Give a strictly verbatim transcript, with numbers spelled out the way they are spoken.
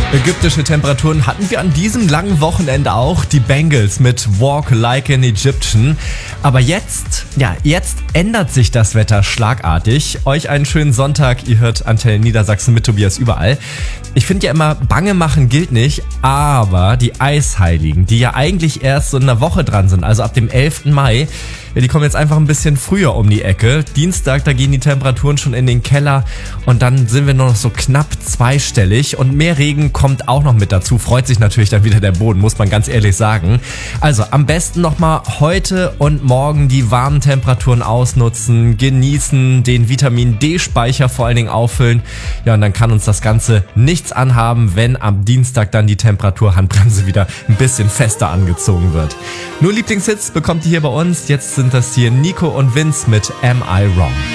Ägyptische Temperaturen hatten wir an diesem langen Wochenende auch. Die Bengals mit Walk Like an Egyptian. Aber jetzt, ja, jetzt ändert sich das Wetter schlagartig. Euch einen schönen Sonntag. Ihr hört Antenne Niedersachsen mit Tobias überall. Ich finde ja immer, Bange machen gilt nicht, aber die Eisheiligen, die ja eigentlich erst so in einer Woche dran sind, also ab dem elften Mai, ja, die kommen jetzt einfach ein bisschen früher um die Ecke. Dienstag, da gehen die Temperaturen schon in den Keller und dann sind wir nur noch so knapp zweistellig und mehr Regen kommt auch noch mit dazu. Freut sich natürlich dann wieder der Boden, muss man ganz ehrlich sagen. Also am besten nochmal heute und morgen die warmen Temperaturen ausnutzen, genießen, den Vitamin-D-Speicher vor allen Dingen auffüllen. Ja, und dann kann uns das Ganze nichts anhaben, wenn am Dienstag dann die Temperaturhandbremse wieder ein bisschen fester angezogen wird. Nur Lieblingshits bekommt ihr hier bei uns. Jetzt sind das hier Nico und Vince mit Am I Wrong?